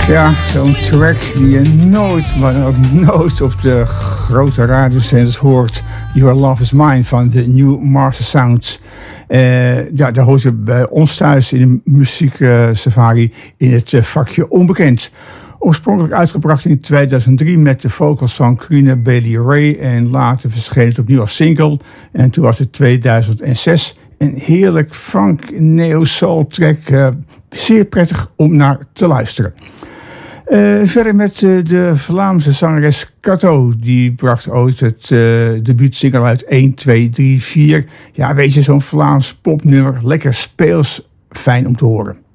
Ja, zo'n track die je nooit, maar dan ook nooit op de grote radiozenders hoort. Your Love Is Mine van de New Master Sounds. Ja, daar hoort ze bij ons thuis in de muziek safari in het vakje onbekend. Oorspronkelijk uitgebracht in 2003 met de vocals van Queen Bailey Ray en later verscheen het opnieuw als single. En toen was het 2006 een heerlijk funk neo-soul track, zeer prettig om naar te luisteren. Verder met de Vlaamse zangeres Kato. Die bracht ooit het debuutsingle uit 1, 2, 3, 4. Ja, weet je, zo'n Vlaams popnummer. Lekker speels, fijn om te horen.